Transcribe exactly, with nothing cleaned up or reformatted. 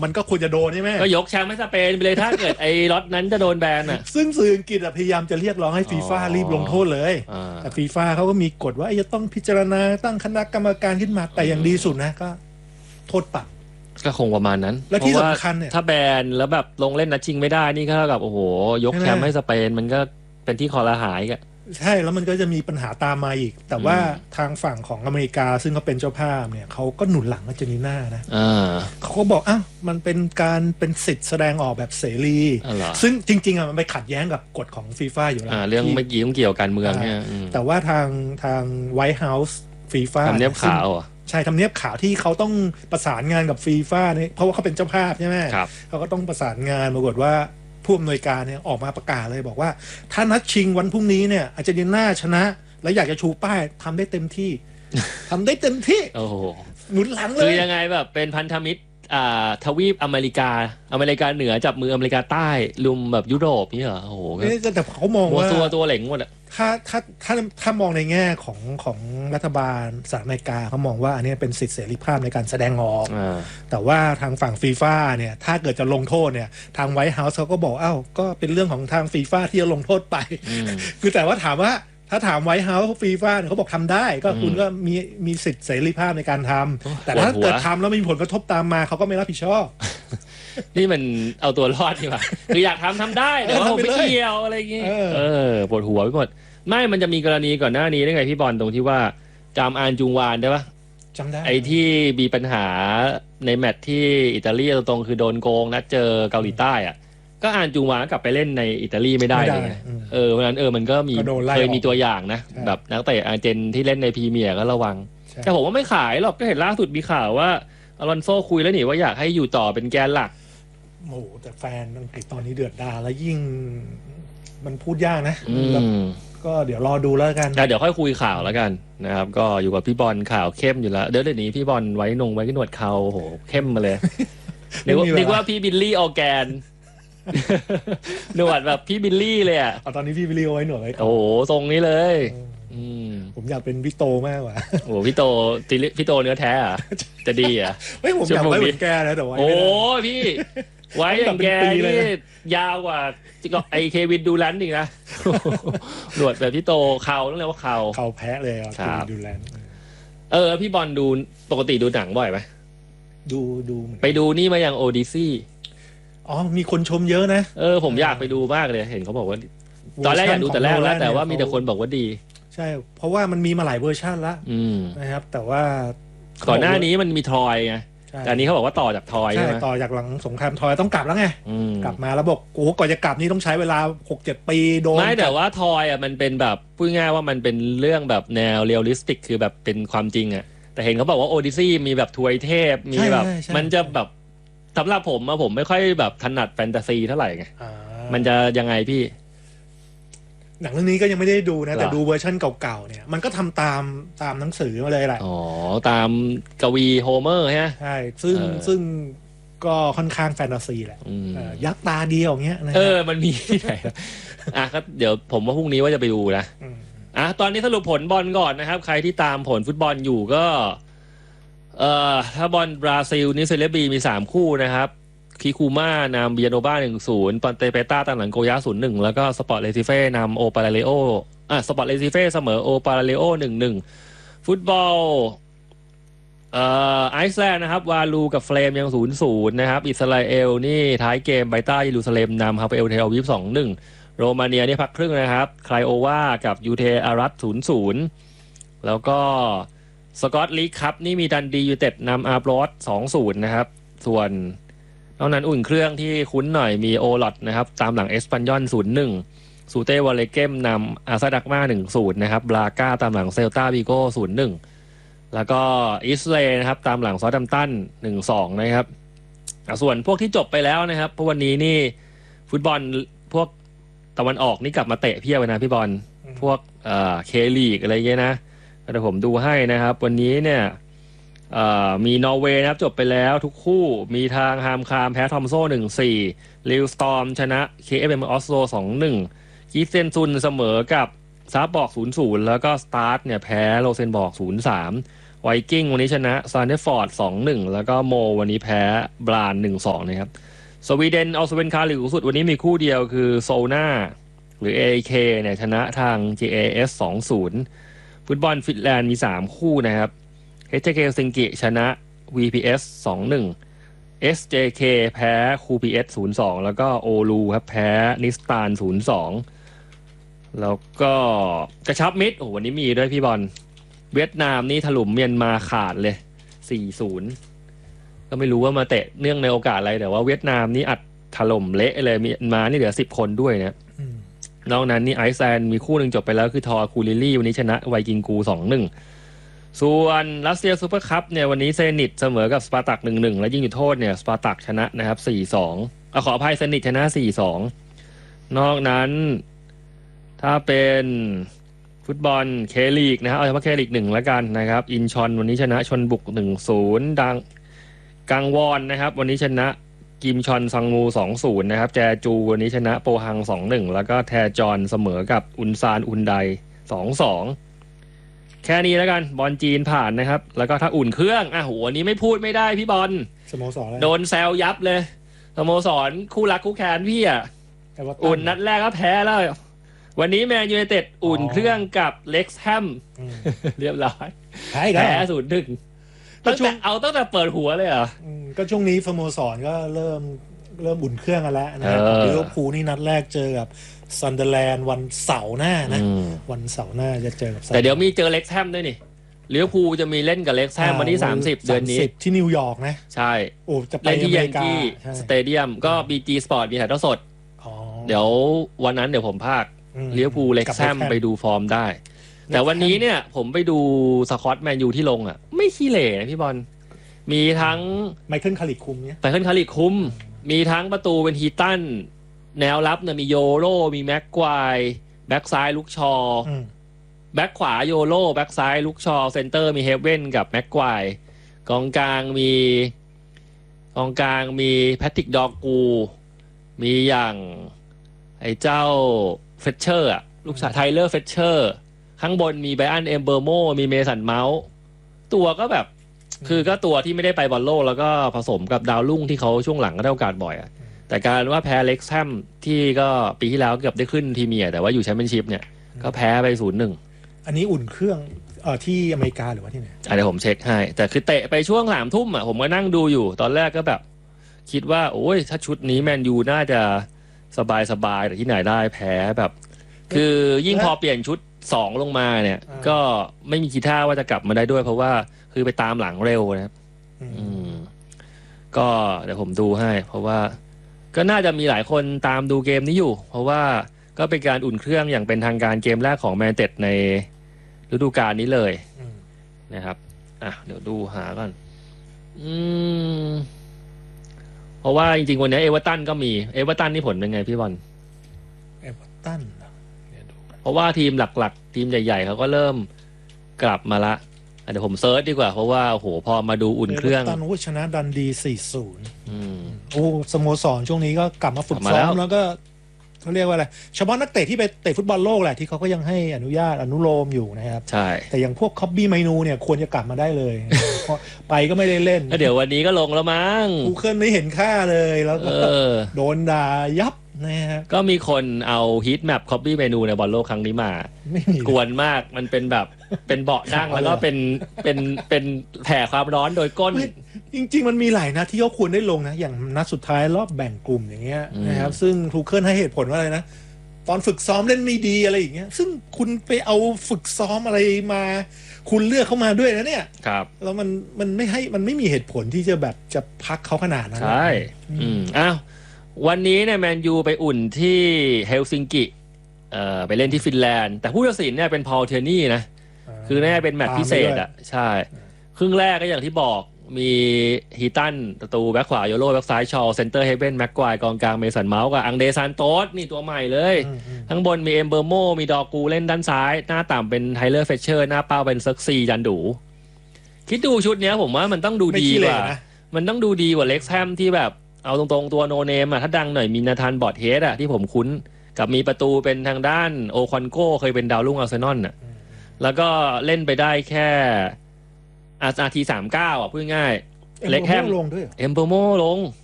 มันก็ควรจะโดนใช่ไหมก็ยกแชมป์ให้สเปนไปเลยถ้าเกิดไอ้ล็อตนั้นจะโดนแบนอ่ะซึ่งสื่ออังกฤษพยายามจะเรียกร้องให้ฟีฟ่ารีบลงโทษเลยแต่ฟีฟ่าเขาก็มีกฎว่าจะต้องพิจารณาตั้งคณะกรรมการขึ้นมาแต่อย่างดีสุดนะก็โทษปรับก็คงประมาณนั้นและที่สำคัญเนี่ยถ้าแบนแล้วแบบลงเล่นนัดชิงไม่ได้นี่ก็เท่ากับโอ้โหยกแชมป์ให้สเปนมันก็เป็นที่คอระหายกันใช่แล้วมันก็จะมีปัญหาตามมาอีกแต่ว่าทางฝั่งของอเมริกาซึ่งเขาเป็นเจ้าภาพเนี่ยเขาก็หนุนหลังอาร์เจนตินานะเขาก็บอกอ้าวมันเป็นการเป็นสิทธิ์แสดงออกแบบเสรีซึ่งจริงๆอ่ะมันไปขัดแย้งกับกฎของฟีฟ่าอยู่แล้วเรื่องเมื่อกี้ต้องเกี่ยวกับการเมืองเนี่ยแต่ว่าทางทางไวท์เฮาส์ฟีฟ่าทำเนียบขาวใช่ทำเนียบขาวที่เขาต้องประสานงานกับฟีฟ่าเนี่ยเพราะว่าเขาเป็นเจ้าภาพใช่ไหมเขาก็ต้องประสานงานปรากฏว่าผู้อำนวยการเนี่ยออกมาประกาศเลยบอกว่าถ้านัดชิงวันพรุ่งนี้เนี่ยอาร์เจนตินาชนะแล้วอยากจะชูป้ายทำได้เต็มที่ ทำได้เต็มที่โอ้โหหนุนหลังเลยคือยังไงแบบเป็นพันธมิตรอ่าทวีปอเมริกาอเมริกาเหนือจับมืออเมริกาใต้ลุมแบบยุโรปนี่เหรอโอ้โหแต่เขามองว่าตัวตัวเหล่งหมดอะถ้าถ้าถ้าถ้ามองในแง่ของของรัฐบาลสหรัฐอเมริกาเขามองว่าอันนี้เป็นสิทธิเสรีภาพในการแสดงออกแต่ว่าทางฝั่งฟีฟ่าเนี่ยถ้าเกิดจะลงโทษเนี่ยทางไวท์เฮาส์เขาก็บอกอ้าวก็เป็นเรื่องของทางฟีฟ่าที่จะลงโทษไปคือแต่ว่าถามว่าถ้าถามไวท์เฮาส์ฟีฟ่าเนี่ยเขาบอกทำได้ก็คุณก็มีมีสิทธิเสรีภาพในการทำแต่ถ้าเกิดทำแล้วมีผลกระทบตามมาเขาก็ไม่รับผิดชอบนี่มันเอาตัวรอดดีกว่าคืออยากทำทำได้แต่ว่าผมไม่เกี่ยวอะไรอย่างงี้เออปวดหัวไปหมดไม่มันจะมีกรณีก่อนหน้านี้ได้ไงพี่บอลตรงที่ว่าจำอานจุงวานได้ปะจำได้ไอ้ที่มีปัญหาในแมตช์ที่อิตาลีตรงๆคือโดนโกงนัดเจอเกาหลีใต้อ่ะก็อานจุงวานกลับไปเล่นในอิตาลีไม่ได้เลยเออเพราะนั้นเออมันก็มีเคยมีตัวอย่างนะแบบนักเตะอาร์เจนที่เล่นในพรีเมียร์ก็ระวังแต่ผมว่าไม่ขายหรอกก็เห็นล่าสุดมีข่าวว่าอลอนโซคุยแล้วนี่ว่าอยากให้อยู่ต่อเป็นแกนหลักโอ้โหแต่แฟนอังกฤษตอนนี้เดือดดาแล้วยิ่งมันพูดยากนะก็เดี๋ยวรอดูแล้วกันเดี๋ยวค่อยคุยข่าวแล้วกันนะครับก็อยู่กับพี่บอลข่าวเข้มอยู่แล้วเดี๋ยวเดี๋ยวนี้พี่บอลไว้นงไว้หนวดเขาโอ้โหเข้มมาเลยนึกว่านึกว่าพี่บิลลี่ออร์แกนหนวดแบบพี่บิลลี่เลยอ่ะตอนนี้พี่บิลลี่เอาไว้หนวดไว้โอ้โหทรงนี้เลยผมอยากเป็นพี่โตมากกว่าโอ้พี่โตพี่โตเนื้อแท้อ่ะจะดีอ่ะไม่ผมอยากไว้เหมือนแกนะแต่ว่าโอ้พี่ไว้อย่างแกนี่ยาวกว่าไอเควินดูแลนด์อีกนะหนวดแบบพี่โตเข่าต้องเรียกว่าเข่าเข่าแพ้เลยอ่ะเควินดูแลนด์เออพี่บอลดูปกติดูหนังบ่อยไหมดูดูไปดูนี่มาอย่างโอดิซี่อ๋อมีคนชมเยอะนะเออผมอยากไปดูมากเลยเห็นเขาบอกว่าตอนแรกอยากดูแต่แรกแล้วแต่ว่ามีแต่คนบอกว่าดีใช่เพราะว่ามันมีมาหลายเวอร์ชันแล้วนะครับแต่ว่าก่อนหน้านี้มันมีทอยไงแต่อันนี้เขาบอกว่าต่อจากทอยใช่ไหมต่อจากหลังสงครามทอยต้องกลับแล้วไงกลับมาแล้วบอกโอ้ก่อนจะกลับนี่ต้องใช้เวลา หกเจ็ด ปีโดนไม่แต่ว่าทอยอ่ะมันเป็นแบบพูดง่ายว่ามันเป็นเรื่องแบบแนวเรียลลิสติกคือแบบเป็นความจริงอ่ะแต่เห็นเขาบอกว่าโอดิซี่มีแบบทวยเทพมีแบบมันจะแบบสำหรับผมอะผมไม่ค่อยแบบถนัดแฟนตาซีเท่าไหร่ไงมันจะยังไงพี่หนังเรื่องนี้ก็ยังไม่ได้ดูนะแต่ดูเวอร์ชันเก่าๆเนี่ยมันก็ทำตามตามหนังสือมาเลยแหละอ๋อตามกวีโฮเมอร์ใช่ไหมใช่ซึ่งซึ่งก็ค่อนข้างแฟนตาซีแหละยักษ์ตาเดียวอย่างเงี้ยเออมันมีที่ไหนอ่ะก็เดี๋ยวผมว่าพรุ่งนี้ว่าจะไปดูนะอ่ะตอนนี้สรุปผลบอลก่อนนะครับใครที่ตามผลฟุตบอลอยู่ก็เอ่อถ้าบอลบราซิลนี่เซเลบีมีสามคู่นะครับคิคูม่านำเบียโนบ้า หนึ่งศูนย์ ปอนเตเปต้าตามหลังโกย่า ศูนย์หนึ่ง แล้วก็สปอร์ตเรซิเฟ่นำโอปาราเลโออ่ะสปอร์ตเรซิเฟ่เสมอโอปาราเลโอ หนึ่งหนึ่ง ฟุตบอลเอ่อไอซ์แลนด์นะครับวาลูกับเฟลมยัง ศูนย์ศูนย์ นะครับอิสราเอลนี่ท้ายเกมไบต้าเยรูซาเล็มนำฮาเปเอลเทลอาวีฟ สองหนึ่ง โรมาเนียนี่พักครึ่งนะครับไคลโอวากับยูเทอารัต ศูนย์ศูนย์ แล้วก็สกอตลีกครับนี่มีดันดียูเต็ดนำอาร์บรอส สองศูนย์ นะครับส่วนนอกนั้นอุ่นเครื่องที่คุ้นหน่อยมีโอลอดนะครับตามหลังเอสปันยอน ศูนย์หนึ่ง ซูเต้วาเลเกมนำอาซาดักมา หนึ่งศูนย์ นะครับบราก้าตามหลังเซลตาบิโก้ ศูนย์หนึ่ง แล้วก็อิสเลนะครับตามหลังซอดัมตัน หนึ่งสอง นะครับส่วนพวกที่จบไปแล้วนะครับเพราะวันนี้นี่ฟุตบอลพวกตะวันออกนี่กลับมาเตะเพียบเลยนะพี่บอลพวกเอ่อเคลีกอะไรเงี้ยนะเดี๋ยวผมดูให้นะครับวันนี้เนี่ยมีนอร์เวย์นะครับจบไปแล้วทุกคู่มีทางฮามคามแพ้ทอมโซ่ หนึ่งสี่ ลิวสตอร์มชนะ เค เอฟ เอ็ม ออสโล สองหนึ่ง กีเซนซุนเสมอกับซาบอก ศูนย์ศูนย์ แล้วก็สตาร์ทเนี่ยแพ้โรเซนบอก ศูนย์สามไวกิ้งวันนี้ชนะซานเดฟอร์ด สองหนึ่ง แล้วก็โมวันนี้แพ้บราน หนึ่งสอง นะครับสวีเดนเอาสเวนคาลีกสุดวันนี้มีคู่เดียวคือโซนาหรือ เอ เค เนี่ยชนะทาง จี เอ เอส สองศูนย์ ฟุตบอลฟินแลนด์มีสามคู่นะครับ เอช เค ซิงกิชนะ วี พี เอส สองหนึ่ง เอส เจ เค แพ้คู พี เอส ศูนย์สอง แล้วก็โอลูครับแพ้นิสตาน ศูนย์สอง แล้วก็กระชับมิตรโอ้วันนี้มีด้วยพี่บอลเวียดนามนี่ถล่มเมียนมาขาดเลย สี่ศูนย์ ก็ไม่รู้ว่ามาเตะเนื่องในโอกาสอะไรแต่ว่าเวียดนามนี่อัดถล่มเละเลยเมียนมานี่เหลือสิบคนด้วยนะนอกนั้นนี่ไอซ์แลนด์มีคู่หนึ่งจบไปแล้วคือทอร์คูลิลี่วันนี้ชนะไวกิงกู สองหนึ่ง ส่วนรัสเซียซูเปอร์คัพเนี่ยวันนี้เซนิตเสมอกับสปาร์ตัก หนึ่งหนึ่ง แล้วยิงจุดโทษเนี่ยสปาร์ตักชนะนะครับ สี่สอง อ่ะขออภัยเซนิตชนะ สี่สอง นอกนั้นถ้าเป็นฟุตบอลเคลีกนะครับเอาเฉพาะเคลีกหนึ่งแล้วกันนะครับอินชอนวันนี้ชนะชนบุก หนึ่งศูนย์ ดังกังวอนนะครับวันนี้ชนะกิมชอนซังงู สองศูนย์ นะครับแจจูวันนี้ชนะโปฮัง สองหนึ่ง แล้วก็แทจอนเสมอกับอุนซานอุนได สองสอง แค่นี้แล้วกันบอลจีนผ่านนะครับแล้วก็ถ้าอุ่นเครื่องอ่ะโหวันนี้ไม่พูดไม่ได้พี่บอลสโมสรโดนแซวยับเลยสโมสรคู่รักคู่แค้นพี่อ่ะอุ่นนัดแรกก็แพ้แล้ววันนี้แมนยูไนเต็ดอุ่นเครื่องกับเล็กซ์แฮมเรียบร้อยแพ้ศูนย์หนึ่งตั้งแต่เอาตั้งแต่เปิดหัวเลยเหรอก็ช่วงนี้สโมสรก็เริ่มเริ่มอุ่นเครื่องกันแล้วนะครับลิเวอร์พูลนี่นัดแรกเจอกับซันเดอร์แลนด์วันเสาร์หน้านะวันเสาร์หน้าจะเจอกับแต่เดี๋ยวมีเจอเล็กซ์แฮมด้วยนี่ลิเวอร์พูลจะมีเล่นกับเล็กซ์แฮมวันที่สามสิบเดือนนี้ที่นิวยอร์กนะใช่โอ้จะไปเล่นที่ยังกี้สเตเดียมก็ บี จี Sport มีถ่ายทอดสดเดี๋ยววันนั้นเดี๋ยวผมพากลิเวอร์พูลเล็กซ์แฮมไปดูฟอร์มได้แต่วันนี้เนี่ยผมไปดูสกอตแมนยูที่ลงอ่ะไม่ขี้เหร่นะพี่บอลมีทั้งไมเคิลคาริกคุมเนี่ยไมเคิลคาริกคุมมีทั้งประตูเป็นฮีตันแนวรับเนี่ยมีโยโรมีแม็กควายแบ็กซ้ายลุกชอแบ็กขวาโยโรแบ็กซ้ายลุกชอเซนเตอร์มีเฮเว่นกับแม็กควายกองกลางมีกองกลางมีแพทริกดอกูมีอย่างไอ้เจ้าเฟเชอร์อ่ะลูกชายไทเลอร์เฟเชอร์ข้างบนมีไบอันเอมเบอร์โมมีเมสันเมาส์ตัวก็แบบคือก็ตัวที่ไม่ได้ไปบอลโลกแล้วก็ผสมกับดาวรุ่งที่เขาช่วงหลังก็ได้โอกาสบ่อยอ่ะแต่การว่าแพ้เล็กซ์แฮมที่ก็ปีที่แล้วเกือบได้ขึ้นทีเมียแต่ว่าอยู่แชมเปี้ยนชิพเนี่ยก็แพ้ไป ศูนย์หนึ่งอันนี้อุ่นเครื่องเอ่อที่อเมริกาหรือว่าที่ไหนเดี๋ยวผมเช็คให้แต่คือเตะไปช่วงสามทุ่มอ่ะผมก็นั่งดูอยู่ตอนแรกก็แบบคิดว่าโอ้ยถ้าชุดนี้แมนยูน่าจะสบายสบายแต่ที่ไหนได้แพ้แบบคือยิ่งพอเปลี่ยนชุดสองลงมาเนี่ยก็ไม่มีทีท่าว่าจะกลับมาได้ด้วยเพราะว่าคือไปตามหลังเร็วนะครับอืมก็เดี๋ยวผมดูให้เพราะว่าก็น่าจะมีหลายคนตามดูเกมนี้อยู่เพราะว่าก็เป็นการอุ่นเครื่องอย่างเป็นทางการเกมแรกของแมนเต็ดในฤดูกาลนี้เลยนะครับอ่ะเดี๋ยวดูหาก่อนอืมเพราะว่าจริงๆวันนี้เอเวอร์ตันก็มีเอเวอร์ตันนี่ผลเป็นไงพี่บอลเอเวอร์ตันเพราะว่าทีมหลักๆทีมใหญ่ๆเขาก็เริ่มกลับมาละเดี๋ยวผมเซิร์ชดีกว่าเพราะว่าโอ้โหพอมาดูอุ่นเครื่องตันชนะดันดี สี่ศูนย์ อืมโอ้สโมสรช่วงนี้ก็กลับมาฝึกซ้อมแล้วก็เขาเรียกว่าอะไรเฉพาะนักเตะที่ไปเตะฟุตบอลโลกแหละที่เขาก็ยังให้อนุญาตอนุโลมอยู่นะครับใช่แต่อย่างพวกคอบบี้ไมนูเนี่ยควรจะกลับมาได้เลยเพราะไปก็ไม่ได้เล่นเดี๋ยววันนี้ก็ลงแล้วมั้งกูเคิลไม่เห็นค่าเลยแล้วก็โดนด่ายับนะฮะก็มีคนเอาฮีทแมปคอบบี้เมนูในบอลโลกครั้งนี้มากวนมากมันเป็นแบบเป็นเบาะนั่งแล้วก็เป็นเป็นเป็นแผ่ความร้อนโดยก้นจริงๆมันมีหลายนัดที่เขาควรได้ลงนะอย่างนัดสุดท้ายรอบแบ่งกลุ่มอย่างเงี้ยนะครับซึ่งทูเคิลให้เหตุผลว่าอะไรนะตอนฝึกซ้อมเล่นไม่ดีอะไรอย่างเงี้ยซึ่งคุณไปเอาฝึกซ้อมอะไรมาคุณเลือกเข้ามาด้วยนะเนี่ยครับแล้วมันมันไม่ให้มันไม่มีเหตุผลที่จะแบบจะพักเขาขนาดนั้นใช่อืมอ้าววันนี้เนี่ยแมนยูไปอุ่นที่เฮลซิงกิเอ่อไปเล่นที่ฟินแลนด์แต่ผู้ตัดสินเนี่ยเป็นพอลเทอร์นี่นะคือน่าจะเป็นแมตช์พิเศษอ่ะใช่ครึ่งแรกก็อย่างที่บอกมีฮีตันประตูแบ็คขวาโยโร่แบ็คซ้ายชอเซนเตอร์เฮเบนแม็กควายกองกลางเมสันเมาส์กับอังเดซานโตสนี่ตัวใหม่เลยข้างบนมีเอมเบอร์โมมีดอกูเล่นด้านซ้ายหน้าต่ำเป็นไทเลอร์เฟเชอร์หน้าเป้าเป็นเซิร์กซีจันดูคิดดูชุดนี้ผมว่ามันต้องดูดีกว่ามันต้องดูดีกว่าเล็กซ์แฮมที่แบบเอาตรงๆตัวโนเนมอ่ะถ้าดังหน่อยมีนาธานบอร์ดเฮดอ่ะที่ผมคุ้นกับมีประตูเป็นทางด้านโอคอนโก้เคยเป็นดาวรุ่งอาร์เซนอลน่ะแล้วก็เล่นไปได้แค่อาร์ทีสามเก้าอ่ะพูดง่ายเล็กแฮมลงด้วยเอ็มโบโมลง